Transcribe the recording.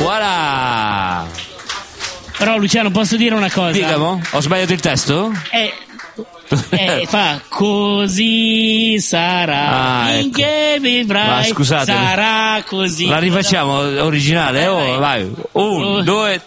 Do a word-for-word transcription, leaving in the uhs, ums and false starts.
Voilà. Però Luciano, posso dire una cosa? Dicamo, ho sbagliato il testo? Eh, eh, fa così sarà, Ah, ecco. finché vivrai, Ma scusate, sarà così. la rifacciamo originale? Vai, Oh, vai. vai. Un, Oh. due,